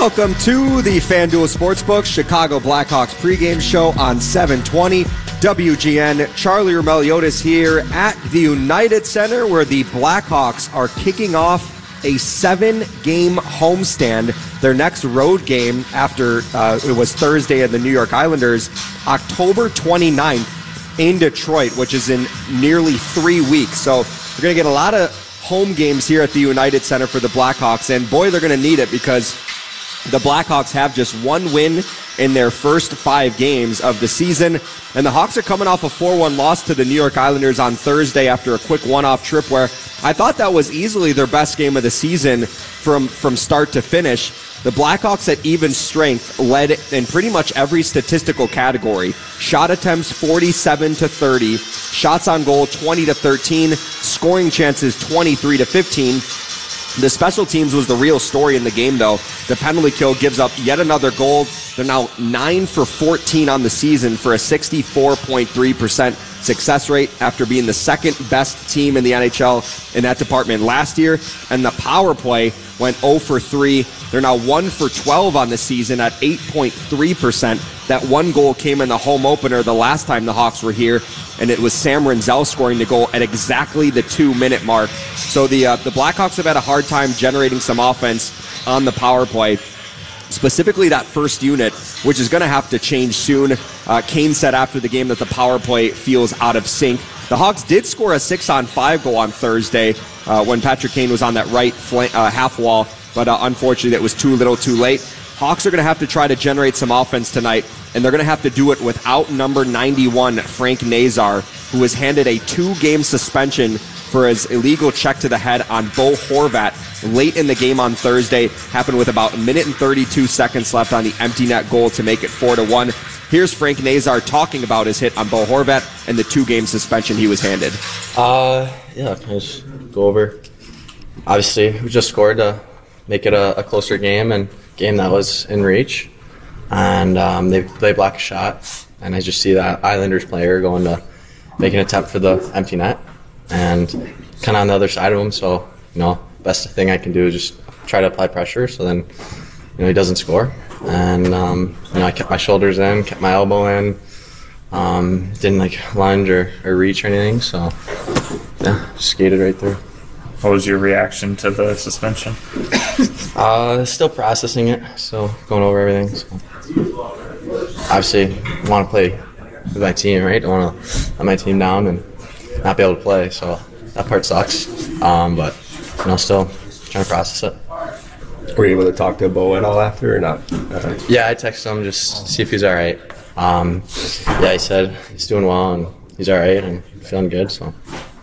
Welcome to the FanDuel Sportsbook Chicago Blackhawks pregame show on 720 WGN. Charlie Roumeliotis here at the United Center, where the Blackhawks are kicking off a 7-game homestand. Their next road game after it was Thursday at the New York Islanders, October 29th in Detroit, which is in nearly 3 weeks. So we're going to get a lot of home games here at the United Center for the Blackhawks, and boy, they're going to need it, because the Blackhawks have just one win in their first 5 games of the season, and the Hawks are coming off a 4-1 loss to the New York Islanders on Thursday after a quick one-off trip where I thought that was easily their best game of the season from start to finish. The Blackhawks at even strength led in pretty much every statistical category. Shot attempts 47-30, shots on goal 20-13, scoring chances 23-15. The special teams was the real story in the game, though. The penalty kill gives up yet another goal. They're now 9 for 14 on the season for a 64.3% success rate after being the second best team in the NHL in that department last year. And the power play went 0 for 3. They're now 1 for 12 on the season at 8.3%. That one goal came in the home opener the last time the Hawks were here, and it was Sam Renzel scoring the goal at exactly the 2-minute mark. So the Blackhawks have had a hard time generating some offense on the power play, specifically that first unit, which is going to have to change soon. Kane said after the game that the power play feels out of sync. The Hawks did score a 6-on-5 goal on Thursday when Patrick Kane was on that right half wall, but unfortunately that was too little too late. Hawks are going to have to try to generate some offense tonight, and they're going to have to do it without number 91, Frank Nazar, who was handed a 2-game suspension for his illegal check to the head on Bo Horvat late in the game on Thursday. Happened with about 1 minute and 32 seconds left on the empty net goal to make it 4-1. Here's Frank Nazar talking about his hit on Bo Horvat and the 2-game suspension he was handed. Yeah, can I just go over? Obviously, we just scored to make it a closer game, and game that was in reach. And they block a shot, and I just see that Islanders player going to make an attempt for the empty net, and kind of on the other side of him. So, best thing I can do is just try to apply pressure so then, he doesn't score. And, I kept my shoulders in, kept my elbow in, didn't lunge or reach or anything. So, yeah, just skated right through. What was your reaction to the suspension? Still processing it, still going over everything. So. Obviously, want to play with my team, right? Don't want to let my team down and not be able to play. So that part sucks. But still trying to process it. Were you able to talk to Bo at all after or not? Yeah, I texted him just to see if he's all right. He said he's doing well and he's all right and feeling good. So.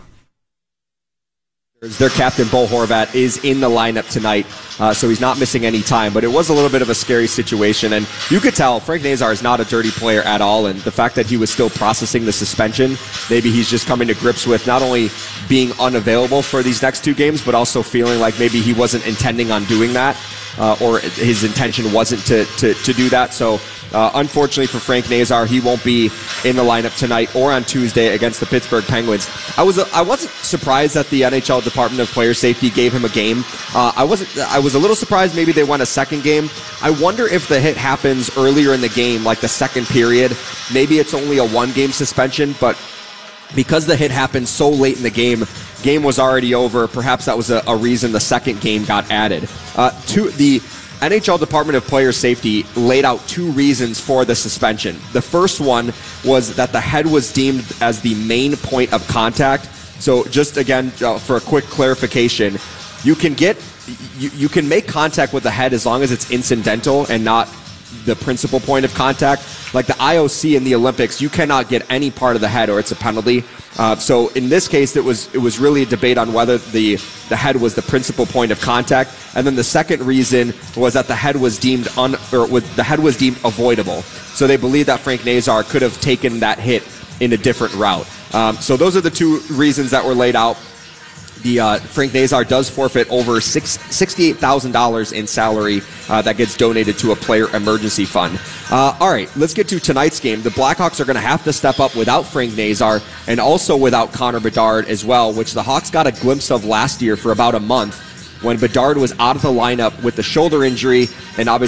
Their captain, Bo Horvat, is in the lineup tonight, so he's not missing any time. But it was a little bit of a scary situation, and you could tell Frank Nazar is not a dirty player at all, and the fact that he was still processing the suspension, maybe he's just coming to grips with not only being unavailable for these next 2 games, but also feeling like maybe he wasn't intending on doing that, or his intention wasn't to do that. So unfortunately for Frank Nazar, he won't be in the lineup tonight or on Tuesday against the Pittsburgh Penguins. I wasn't surprised that the NHL Department of Player Safety gave him a game. I was a little surprised maybe they went a second game. I wonder if the hit happens earlier in the game, like the second period. Maybe it's only a 1-game suspension, but because the hit happened so late in the game was already over. Perhaps that was a reason the second game got added. The NHL Department of Player Safety laid out 2 reasons for the suspension. The first one was that the head was deemed as the main point of contact. So just again, for a quick clarification, you can make contact with the head as long as it's incidental and not the principal point of contact. Like the IOC in the Olympics, you cannot get any part of the head or it's a penalty. So in this case, it was really a debate on whether the head was the principal point of contact. And then the second reason was that the head was deemed avoidable. So they believe that Frank Nazar could have taken that hit in a different route. So those are the 2 reasons that were laid out. Frank Nazar does forfeit over $68,000 in salary that gets donated to a player emergency fund. All right, let's get to tonight's game. The Blackhawks are going to have to step up without Frank Nazar and also without Connor Bedard as well, which the Hawks got a glimpse of last year for about a month when Bedard was out of the lineup with the shoulder injury and obviously